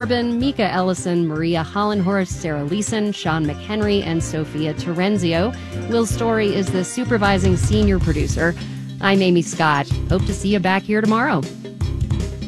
Corbin, Mika Ellison, Maria Hollenhorst, Sarah Leeson, Sean McHenry, and Sophia Terenzio. Will Story is the supervising senior producer. I'm Amy Scott. Hope to see you back here tomorrow.